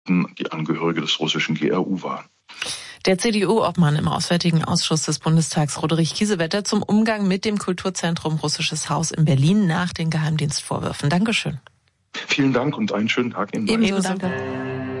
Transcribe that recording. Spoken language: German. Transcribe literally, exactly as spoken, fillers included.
die Angehörige des russischen G R U waren. Der C D U-Obmann im Auswärtigen Ausschuss des Bundestags, Roderich Kiesewetter, zum Umgang mit dem Kulturzentrum Russisches Haus in Berlin nach den Geheimdienstvorwürfen. Dankeschön. Vielen Dank und einen schönen Tag Ihnen. Ebenso, danke.